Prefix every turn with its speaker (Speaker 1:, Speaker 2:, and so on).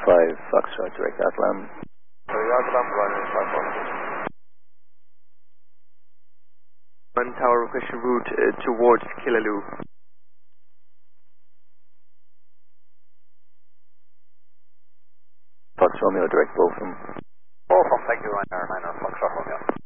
Speaker 1: Foxtrot, direct Atlam.
Speaker 2: One tower request route towards Killaloe.
Speaker 1: Fox Romeo, direct Botham.
Speaker 3: Botham, thank you, Ryanair, Foxtrot Romeo.